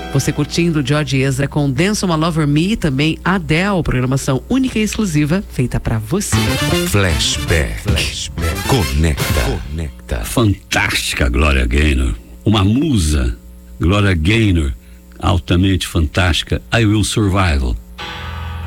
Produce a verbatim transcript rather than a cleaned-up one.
Você curtindo George Ezra com Dance on a Lover Me, também Adele, programação única e exclusiva feita pra você. Flashback. Flashback. Conecta. Conecta. Fantástica Gloria Gaynor. Uma musa, Gloria Gaynor, altamente fantástica. I Will Survive.